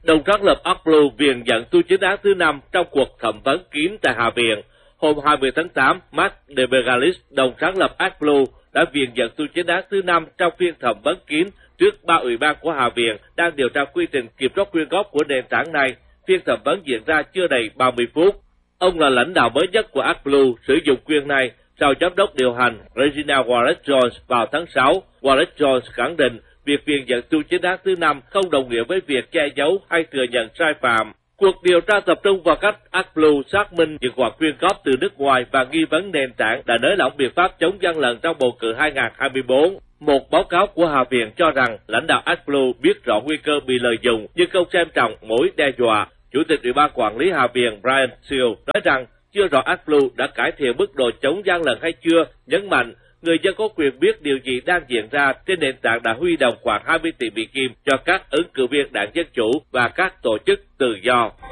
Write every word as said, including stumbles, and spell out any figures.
Đồng sáng lập ActBlue viện dẫn tu chính án thứ năm trong cuộc thẩm vấn kín tại Hạ viện. Hôm hai mươi tháng tám, Mark DeBegalis, đồng sáng lập ActBlue, đã viện dẫn tu chính án thứ năm trong phiên thẩm vấn kín trước ba ủy ban của Hạ viện đang điều tra quy trình kiểm soát quyên góp của nền tảng này. Phiên thẩm vấn diễn ra chưa đầy ba mươi phút. Ông là lãnh đạo mới nhất của ActBlue sử dụng quyền này sau giám đốc điều hành Regina Wallace-Jones vào tháng sáu. Wallace-Jones khẳng định việc viện dẫn tu chính án thứ năm không đồng nghĩa với việc che giấu hay thừa nhận sai phạm. Cuộc điều tra tập trung vào cách ActBlue xác minh những khoản quyên góp từ nước ngoài và nghi vấn nền tảng đã nới lỏng biện pháp chống gian lận trong bầu cử hai không hai tư. Một báo cáo của Hạ viện cho rằng lãnh đạo ActBlue biết rõ nguy cơ bị lợi dụng nhưng không xem trọng mối đe dọa. Chủ tịch Ủy ban Quản lý Hạ viện Brian Steele nói rằng chưa rõ ActBlue đã cải thiện mức độ chống gian lận hay chưa, nhấn mạnh người dân có quyền biết điều gì đang diễn ra trên nền tảng đã huy động khoảng hai mươi tỷ Mỹ Kim cho các ứng cử viên đảng Dân Chủ và các tổ chức tự do.